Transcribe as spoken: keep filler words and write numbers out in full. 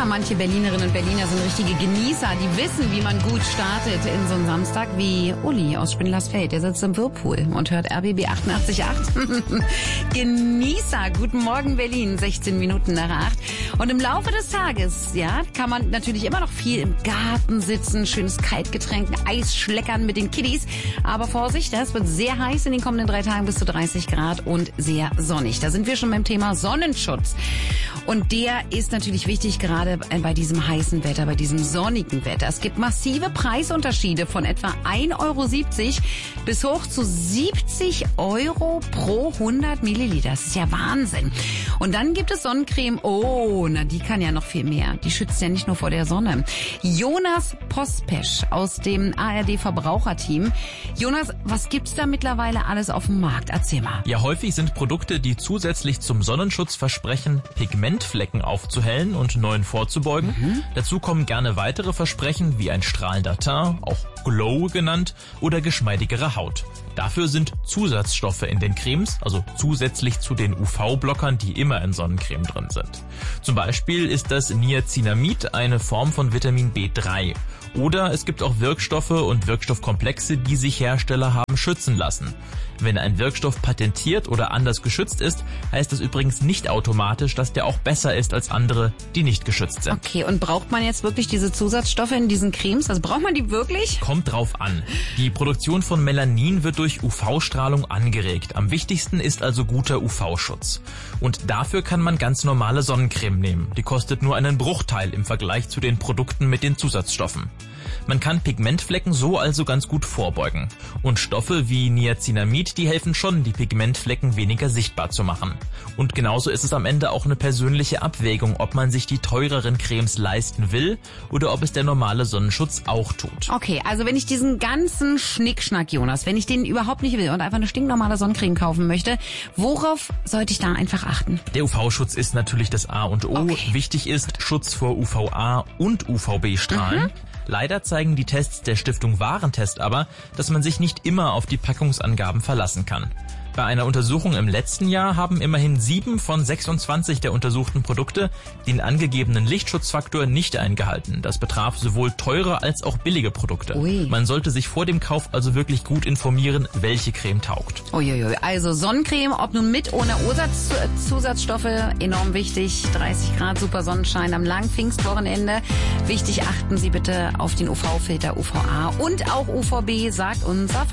manche Berlinerinnen und Berliner sind richtige Genießer, die wissen, wie man gut startet in so einen Samstag wie Uli aus Spindlersfeld. Der sitzt im Whirlpool und hört R B B achtundachtzig Komma acht. Genießer, guten Morgen Berlin, sechzehn Minuten nach acht. Und im Laufe des Tages, ja, kann man natürlich immer noch viel im Garten sitzen, schönes Kaltgetränk, Eis schleckern mit den Kiddies. Aber Vorsicht, es wird sehr heiß in den kommenden drei Tagen, bis zu dreißig Grad und sehr sonnig. Da sind wir schon beim Thema Sonnenschutz. Und der ist natürlich wichtig, gerade bei diesem heißen Wetter, bei diesem sonnigen Wetter. Es gibt massive Preisunterschiede von etwa ein Euro siebzig bis hoch zu siebzig Euro pro hundert Milliliter. Das ist ja Wahnsinn. Und dann gibt es Sonnencreme. Oh, na, die kann ja noch viel mehr. Die schützt ja nicht nur vor der Sonne. Jonas Pospesch aus dem A R D-Verbraucherteam. Jonas, was gibt's da mittlerweile alles auf dem Markt? Erzähl mal. Ja, häufig sind Produkte, die zusätzlich zum Sonnenschutz versprechen, Pigmentflecken aufzuhellen und neuen vorzubeugen. Mhm. Dazu kommen gerne weitere Versprechen wie ein strahlender Teint, auch Glow genannt, oder geschmeidigere Haut. Dafür sind Zusatzstoffe in den Cremes, also zusätzlich zu den U V-Blockern, die immer in Sonnencreme drin sind. Zum Beispiel ist das Niacinamid eine Form von Vitamin B drei. Oder es gibt auch Wirkstoffe und Wirkstoffkomplexe, die sich Hersteller haben schützen lassen. Wenn ein Wirkstoff patentiert oder anders geschützt ist, heißt das übrigens nicht automatisch, dass der auch besser ist als andere, die nicht geschützt sind. Okay, und braucht man jetzt wirklich diese Zusatzstoffe in diesen Cremes? Also braucht man die wirklich? Kommt drauf an. Die Produktion von Melanin wird durch U V-Strahlung angeregt. Am wichtigsten ist also guter U V-Schutz. Und dafür kann man ganz normale Sonnencreme nehmen. Die kostet nur einen Bruchteil im Vergleich zu den Produkten mit den Zusatzstoffen. Man kann Pigmentflecken so also ganz gut vorbeugen. Und Stoffe wie Niacinamid, die helfen schon, die Pigmentflecken weniger sichtbar zu machen. Und genauso ist es am Ende auch eine persönliche Abwägung, ob man sich die teureren Cremes leisten will oder ob es der normale Sonnenschutz auch tut. Okay, also wenn ich diesen ganzen Schnickschnack, Jonas, wenn ich den überhaupt nicht will und einfach eine stinknormale Sonnencreme kaufen möchte, worauf sollte ich da einfach achten? Der U V-Schutz ist natürlich das A und O. Okay. Wichtig ist Schutz vor U V A und U V B-Strahlen. Mhm. Leider zeigen die Tests der Stiftung Warentest aber, dass man sich nicht immer auf die Packungsangaben verlassen kann. Bei einer Untersuchung im letzten Jahr haben immerhin sieben von sechsundzwanzig der untersuchten Produkte den angegebenen Lichtschutzfaktor nicht eingehalten. Das betraf sowohl teure als auch billige Produkte. Ui. Man sollte sich vor dem Kauf also wirklich gut informieren, welche Creme taugt. Uiuiui. Also Sonnencreme, ob nun mit oder ohne Zusatzstoffe, enorm wichtig. dreißig Grad, super Sonnenschein am langen Pfingstwochenende. Wichtig, achten Sie bitte auf den U V-Filter U V A und auch U V B, sagt unser